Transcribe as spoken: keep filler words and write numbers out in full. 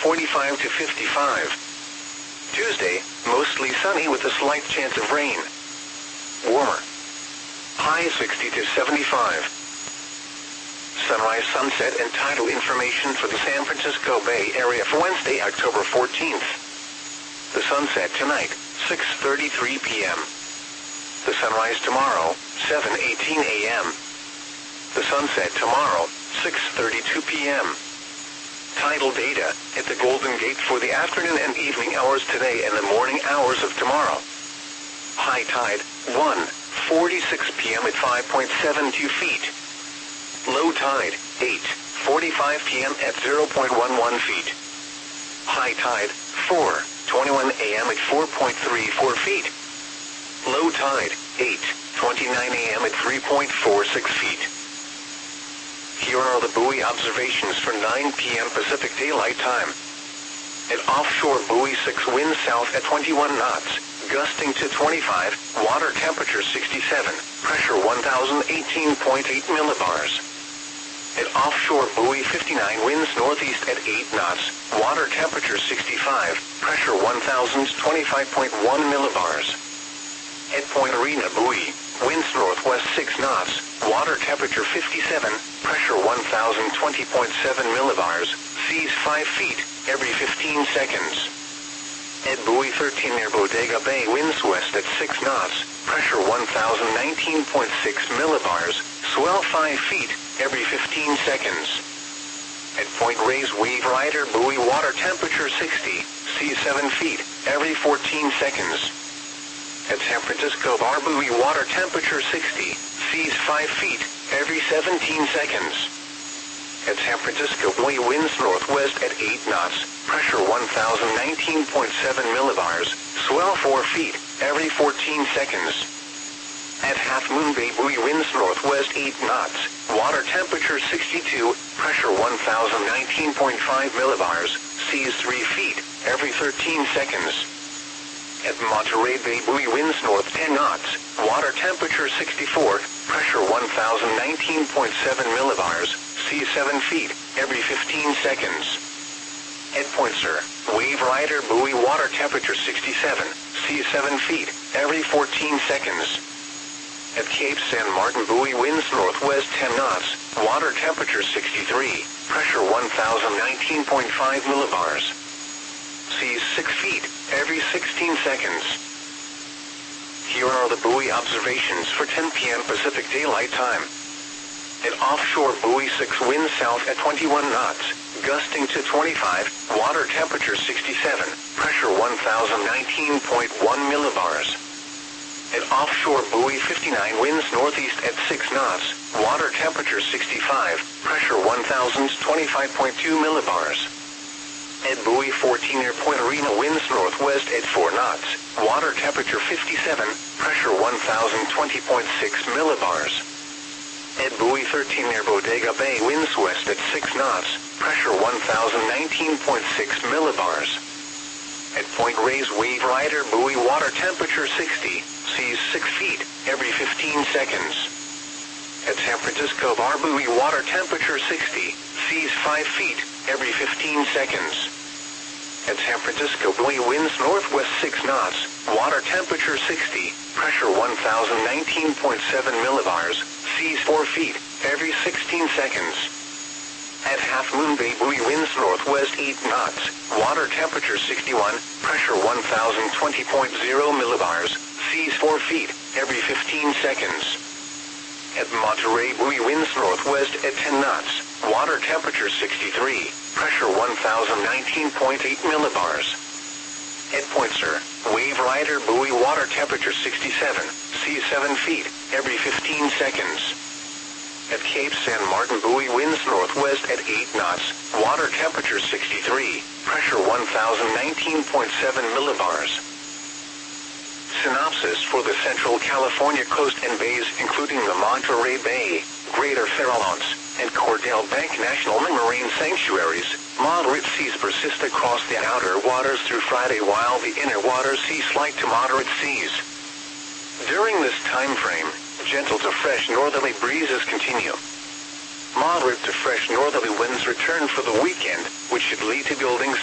forty-five to fifty-five. Tuesday, mostly sunny with a slight chance of rain. Warmer. High sixty to seventy-five. Sunrise, sunset, and tidal information for the San Francisco Bay Area for Wednesday, October fourteenth. The sunset tonight, six thirty-three p m The sunrise tomorrow, seven eighteen a m The sunset tomorrow, six thirty-two p m Tidal data at the Golden Gate for the afternoon and evening hours today and the morning hours of tomorrow. High tide, one forty-six p m at five point seven two feet. Low tide, eight forty-five p m at zero point one one feet. High tide, four twenty-one a m at four point three four feet. Low tide, eight twenty-nine a m at three point four six feet. Here are the buoy observations for nine p m Pacific Daylight Time. At offshore buoy six, wind south at twenty-one knots, gusting to twenty-five, water temperature sixty-seven, pressure one thousand eighteen point eight millibars. At offshore buoy fifty-nine, winds northeast at eight knots, water temperature sixty-five, pressure one thousand twenty-five point one millibars. At Point Arena buoy, winds northwest six knots, water temperature fifty-seven, pressure one thousand twenty point seven millibars, seas five feet every fifteen seconds. At buoy thirteen near Bodega Bay, winds west at six knots, pressure one thousand nineteen point six millibars, swell five feet every fifteen seconds. At Point Reyes Wave Rider buoy, water temperature sixty, seas seven feet every fourteen seconds. At San Francisco Bar buoy, water temperature sixty, seas five feet every seventeen seconds. At San Francisco buoy, winds northwest at eight knots, pressure one thousand nineteen point seven millibars, swell four feet every fourteen seconds. At Half Moon Bay buoy, winds northwest eight knots, water temperature sixty-two, pressure one thousand nineteen point five millibars, seas three feet every thirteen seconds. At Monterey Bay buoy, winds north ten knots, water temperature sixty-four, pressure one thousand nineteen point seven millibars, seas seven feet every fifteen seconds. At Point Sur, Wave Rider buoy, water temperature sixty-seven, seas seven feet every fourteen seconds. At Cape San Martin buoy, winds northwest ten knots, water temperature sixty-three, pressure one thousand nineteen point five millibars. Seas six feet every sixteen seconds. Here are the buoy observations for ten p m Pacific Daylight Time. At offshore buoy six, winds south at twenty-one knots, gusting to twenty-five, water temperature sixty-seven, pressure one thousand nineteen point one millibars. At offshore buoy fifty-nine, winds northeast at six knots, water temperature sixty-five, pressure one thousand twenty-five point two millibars. At buoy fourteen near Point Arena, winds northwest at four knots, water temperature fifty-seven, pressure one thousand twenty point six millibars. At buoy thirteen near Bodega Bay, winds west at six knots, pressure one thousand nineteen point six millibars. At Point Reyes Wave Rider buoy, water temperature sixty, seas six feet every fifteen seconds. At San Francisco Bar buoy, water temperature sixty, seas five feet every fifteen seconds. At San Francisco buoy, winds northwest six knots, water temperature sixty, pressure one thousand nineteen point seven millibars, seas four feet every sixteen seconds. At Half Moon Bay buoy, winds northwest eight knots, water temperature sixty-one, pressure one thousand twenty point zero millibars, seas four feet every fifteen seconds. At Monterey buoy, winds northwest at ten knots, water temperature sixty-three, pressure one thousand nineteen point eight millibars. At Point Sur, Wave Rider buoy, water temperature sixty-seven, seas seven feet every fifteen seconds. At Cape San Martin buoy, winds northwest at eight knots, water temperature sixty-three, pressure one thousand nineteen point seven millibars. Synopsis for the Central California coast and bays, including the Monterey Bay, Greater Farallones, and Cordell Bank National Marine Sanctuaries. Moderate seas persist across the outer waters through Friday, while the inner waters see slight to moderate seas. During this time frame, gentle to fresh northerly breezes continue. Moderate to fresh northerly winds return for the weekend, which should lead to building